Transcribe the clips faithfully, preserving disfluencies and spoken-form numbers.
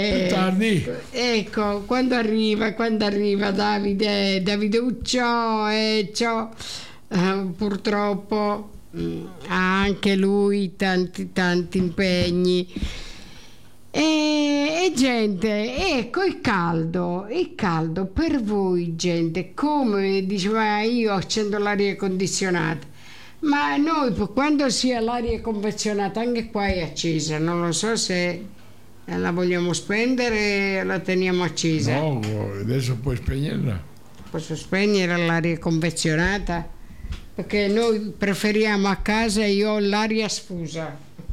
più tardi. Ecco, quando arriva, quando arriva Davide, Davide Uccio e ciò, eh, purtroppo mh, ha anche lui tanti tanti impegni. E, e gente, ecco il caldo, il caldo per voi gente, come diceva io accendo l'aria condizionata, ma noi quando sia l'aria condizionata anche qua è accesa, non lo so se la vogliamo spendere o la teniamo accesa. No, adesso puoi spegnerla. Posso spegnere l'aria condizionata? Perché noi preferiamo a casa, io ho l'aria sfusa.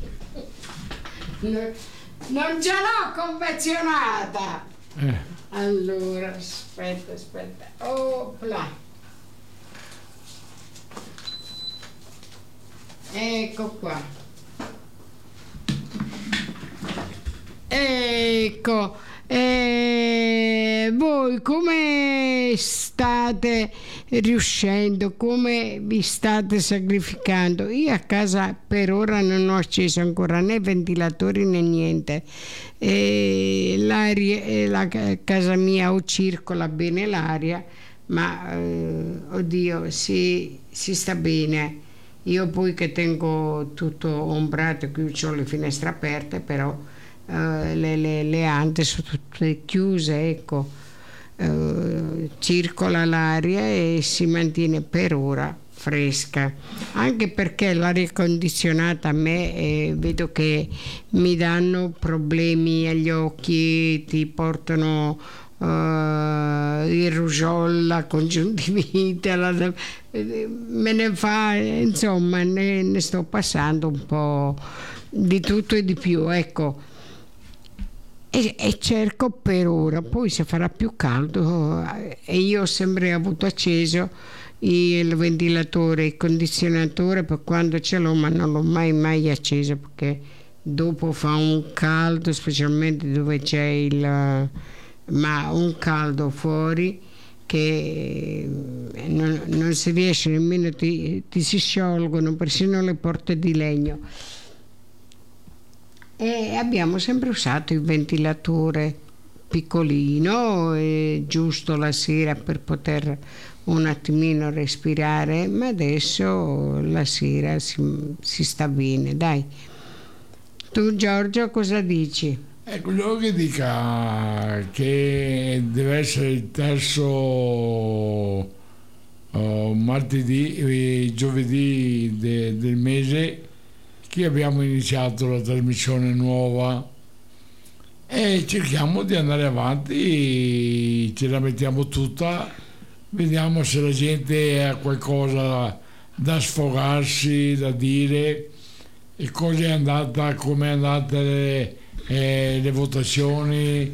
Non ce l'ho confezionata. Eh. Allora, aspetta, aspetta. Opla. Ecco qua. Ecco. E voi come state riuscendo? Come vi state sacrificando? Io a casa per ora non ho acceso ancora né ventilatori né niente. E l'aria, la casa mia o circola bene l'aria, ma eh, oddio, si, si sta bene. Io poi che tengo tutto ombrato, qui ho le finestre aperte, però Uh, le, le, le ante sono tutte chiuse, ecco, uh, circola l'aria e si mantiene per ora fresca, anche perché l'aria condizionata a me eh, vedo che mi danno problemi agli occhi, ti portano uh, il rugiolo, la congiuntivite, la, me ne fa, insomma ne, ne sto passando un po' di tutto e di più, ecco. E, e cerco per ora, poi se farà più caldo, e io ho sempre avuto acceso il ventilatore, il condizionatore per quando ce l'ho, ma non l'ho mai mai acceso perché dopo fa un caldo, specialmente dove c'è il ma un caldo fuori che non, non si riesce nemmeno, ti, ti si sciolgono persino le porte di legno. E abbiamo sempre usato il ventilatore piccolino, e giusto la sera per poter un attimino respirare, ma adesso la sera si, si sta bene, dai. Tu Giorgio cosa dici? Ecco, io che dica che deve essere il terzo uh, martedì e giovedì de, del mese che abbiamo iniziato la trasmissione nuova e cerchiamo di andare avanti, ce la mettiamo tutta, vediamo se la gente ha qualcosa da sfogarsi, da dire, e cosa è andata, come è andata le, eh, le votazioni,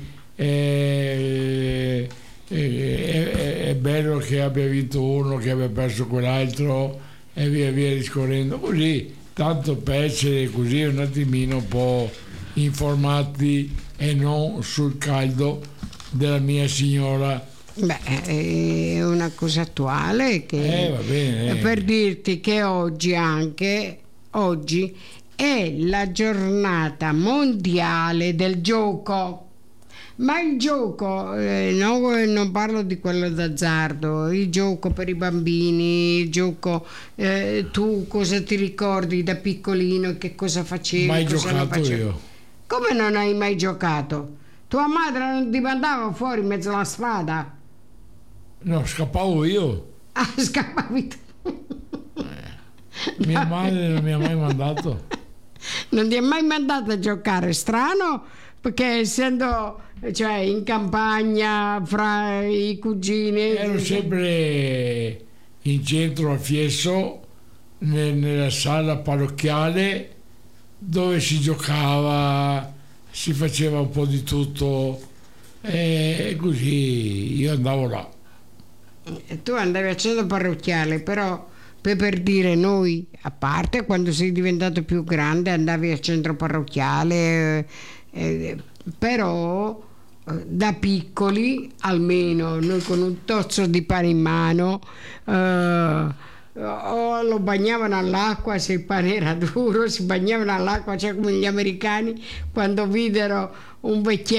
eh, eh, è, è bello che abbia vinto uno, che abbia perso quell'altro e via via discorrendo così. Tanto per essere così un attimino un po' informati e non sul caldo della mia signora. Beh, è una cosa attuale che eh, va bene, eh. per dirti che oggi anche oggi è la giornata mondiale del gioco. Ma il gioco, eh, no, non parlo di quello d'azzardo, il gioco per i bambini, il gioco, eh, tu cosa ti ricordi da piccolino, che cosa facevi? Mai cosa giocato non facevi? io. Come non hai mai giocato? Tua madre non ti mandava fuori in mezzo alla strada? No, scappavo io. Ah, scappavi tu. Eh, mia madre non mi ha mai mandato. Non ti ha mai mandato a giocare, strano, perché essendo, cioè, in campagna fra i cugini ero sempre in centro a Fiesso, nel, nella sala parrocchiale dove si giocava, si faceva un po' di tutto e così io andavo là. Tu andavi al centro parrocchiale, però per, per dire noi, a parte quando sei diventato più grande andavi al centro parrocchiale, eh, però eh, da piccoli, almeno noi con un tozzo di pane in mano, eh, o lo bagnavano all'acqua se il pane era duro, si bagnavano all'acqua, cioè come gli americani quando videro un vecchietto